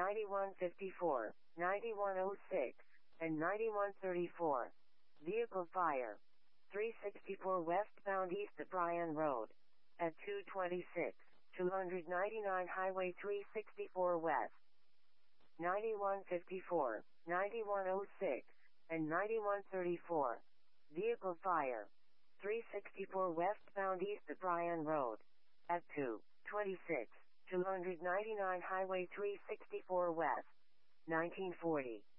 9154, 9106, and 9134. Vehicle fire. 364 westbound east of Bryan Road. At 226, 299 Highway 364 West. 9154, 9106, and 9134. Vehicle fire. 364 westbound east of Bryan Road. At 226, 299 Highway 364 West. 1940.